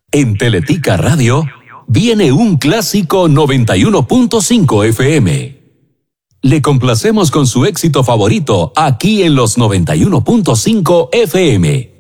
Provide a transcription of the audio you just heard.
En Teletica Radio viene un clásico 91.5 FM. Le complacemos con su éxito favorito aquí en los 91.5 FM.